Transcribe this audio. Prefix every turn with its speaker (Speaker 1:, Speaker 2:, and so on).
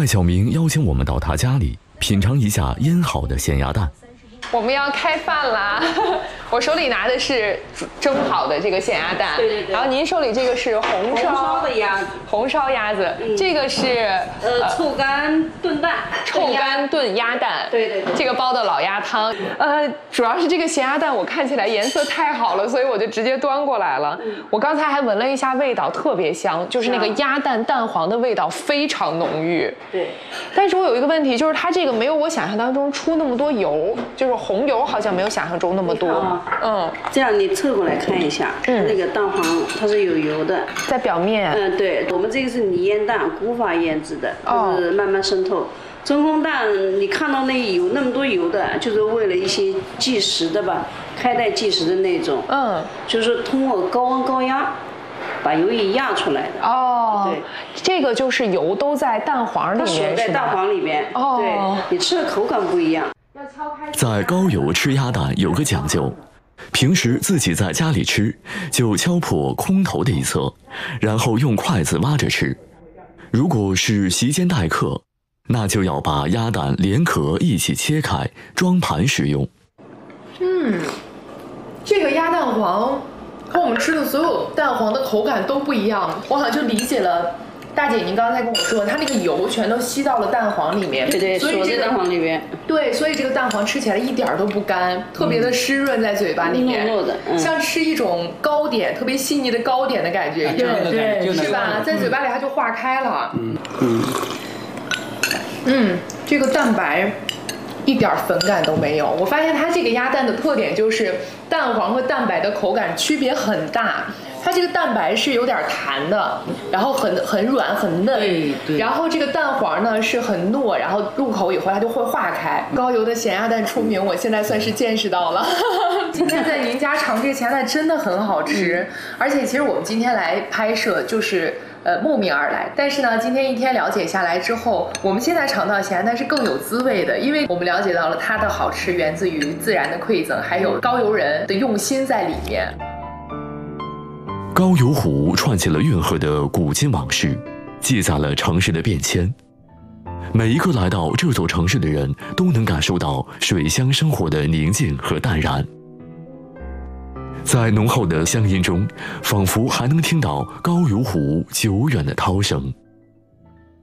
Speaker 1: 麦小明邀请我们到他家里品尝一下腌好的咸鸭蛋。
Speaker 2: 我们要开饭啦！我手里拿的是蒸好的这个咸鸭蛋，
Speaker 3: 对。
Speaker 2: 然后您手里这个是红烧
Speaker 3: 的鸭子，
Speaker 2: 红烧鸭子，这个是
Speaker 3: 臭干炖蛋，
Speaker 2: 臭干炖鸭蛋，
Speaker 3: 对。
Speaker 2: 这个煲的老鸭汤，主要是这个咸鸭蛋我看起来颜色太好了，所以我就直接端过来了。我刚才还闻了一下味道，特别香，就是那个鸭蛋蛋黄的味道非常浓郁。
Speaker 3: 对。
Speaker 2: 但是我有一个问题，就是它这个没有我想象当中出那么多油，就是红油好像没有想象中那么多。
Speaker 3: 这样你侧过来看一下，那个蛋黄它是有油的，
Speaker 2: 在表面。
Speaker 3: 对，我们这个是泥腌蛋，古法腌制的，就是慢慢渗透。真空蛋你看到那有那么多油的，就是为了一些计时的吧，开袋计时的那种。就是通过高温高压把油给压出来的。对，
Speaker 2: 这个就是油都在蛋黄里面，
Speaker 3: 锁在蛋黄里面。对，你吃的口感不一样。
Speaker 1: 在高油吃鸭蛋有个讲究，平时自己在家里吃，就敲破空头的一侧，然后用筷子挖着吃。如果是席间待客，那就要把鸭蛋连壳一起切开，装盘食用。
Speaker 2: 这个鸭蛋黄和我们吃的所有蛋黄的口感都不一样，我好像就理解了。大姐，您刚才跟我说，它那个油全都吸到了蛋黄里面，
Speaker 3: 对，
Speaker 2: 所以这个
Speaker 3: 蛋黄里面，
Speaker 2: 对，所以这个蛋黄吃起来一点都不干，特别的湿润在嘴巴里面，
Speaker 3: 糯的，
Speaker 2: 像吃一种糕点，特别细腻的糕点的感觉，对，是吧？在嘴巴里它就化开了。这个蛋白一点粉感都没有。我发现它这个鸭蛋的特点就是蛋黄和蛋白的口感区别很大。它这个蛋白是有点弹的，然后很软很嫩，
Speaker 3: 对。
Speaker 2: 然后这个蛋黄呢是很糯，然后入口以后它就会化开。高油的咸鸭蛋出名，我现在算是见识到了。今天在您家尝这个咸鸭蛋真的很好吃，而且其实我们今天来拍摄就是慕名而来，但是呢，今天一天了解下来之后，我们现在尝到咸鸭蛋是更有滋味的，因为我们了解到了它的好吃源自于自然的馈赠，还有高邮人的用心在里面。
Speaker 1: 高邮湖串起了运河的古今往事，记载了城市的变迁。每一个来到这座城市的人都能感受到水乡生活的宁静和淡然。在浓厚的乡音中，仿佛还能听到高邮湖久远的涛声。